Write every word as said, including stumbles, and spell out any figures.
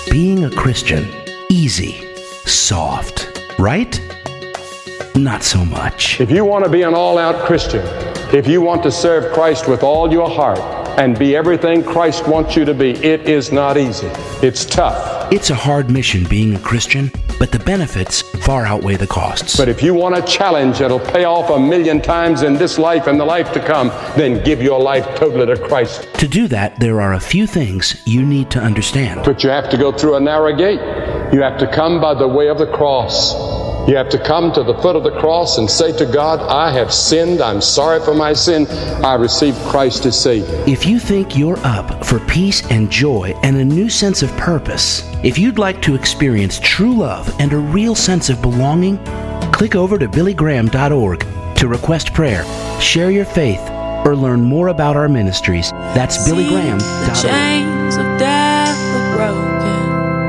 being a Christian easy, soft, right? Not so much. If you want to be an all-out Christian, if you want to serve Christ with all your heart and be everything Christ wants you to be, it is not easy. It's tough. It's a hard mission being a Christian, but the benefits far outweigh the costs. But if you want a challenge that'll pay off a million times in this life and the life to come, then give your life totally to Christ. To do that, there are a few things you need to understand. But you have to go through a narrow gate. You have to come by the way of the cross. You have to come to the foot of the cross and say to God, I have sinned. I'm sorry for my sin. I receive Christ as Savior. If you think you're up for peace and joy and a new sense of purpose, if you'd like to experience true love and a real sense of belonging, click over to billy graham dot org to request prayer, share your faith, or learn more about our ministries. That's billy graham dot org.